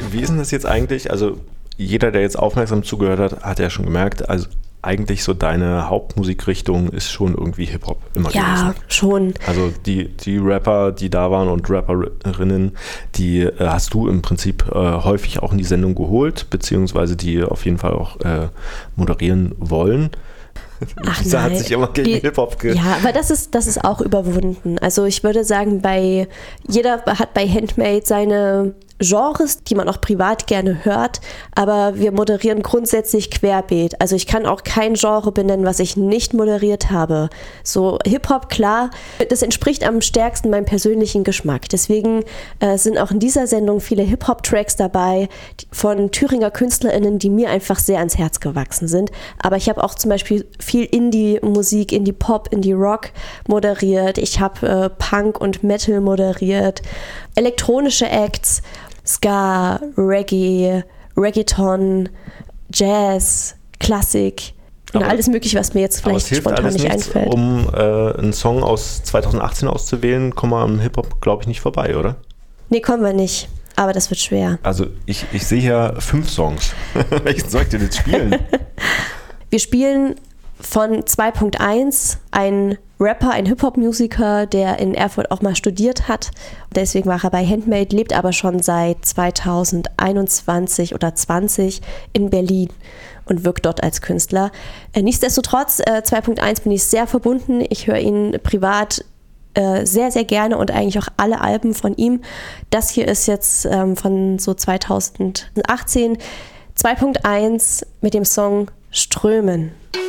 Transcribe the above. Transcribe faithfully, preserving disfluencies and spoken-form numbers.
wie ist denn das jetzt eigentlich? Also jeder, der jetzt aufmerksam zugehört hat, hat ja schon gemerkt, also eigentlich so deine Hauptmusikrichtung ist schon irgendwie Hip-Hop immer ja, gewesen. Ja, schon. Also die, die Rapper, die da waren und Rapperinnen, die äh, hast du im Prinzip äh, häufig auch in die Sendung geholt, beziehungsweise die auf jeden Fall auch äh, moderieren wollen. Ach Dieser nein. hat sich immer gegen Die, Hip-Hop ge... Ja, aber das ist, das ist auch überwunden. Also ich würde sagen, bei jeder hat bei Handmade seine Genres, die man auch privat gerne hört, aber wir moderieren grundsätzlich querbeet. Also ich kann auch kein Genre benennen, was ich nicht moderiert habe. So Hip-Hop, klar, das entspricht am stärksten meinem persönlichen Geschmack. Deswegen äh, sind auch in dieser Sendung viele Hip-Hop-Tracks dabei von Thüringer KünstlerInnen, die mir einfach sehr ans Herz gewachsen sind. Aber ich habe auch zum Beispiel viel Indie-Musik, Indie-Pop, Indie-Rock moderiert. Ich habe äh, Punk und Metal moderiert, elektronische Acts, Ska, Reggae, Reggaeton, Jazz, Klassik und aber, alles mögliche, was mir jetzt vielleicht spontan nicht nichts, einfällt. Um äh, einen Song aus zwanzig achtzehn auszuwählen, kommen wir am Hip-Hop, glaube ich, nicht vorbei, oder? Nee, kommen wir nicht. Aber das wird schwer. Also ich, ich sehe hier fünf Songs. Welchen soll ich denn jetzt spielen? Wir spielen von zwei Punkt eins ein Rapper, ein Hip-Hop-Musiker, der in Erfurt auch mal studiert hat. Deswegen war er bei Handmade, lebt aber schon seit zweitausendeinundzwanzig oder zwanzig in Berlin und wirkt dort als Künstler. Nichtsdestotrotz, zwei Punkt eins bin ich sehr verbunden. Ich höre ihn privat sehr, sehr gerne und eigentlich auch alle Alben von ihm. Das hier ist jetzt von so zweitausendachtzehn. zwei Punkt eins mit dem Song Strömen.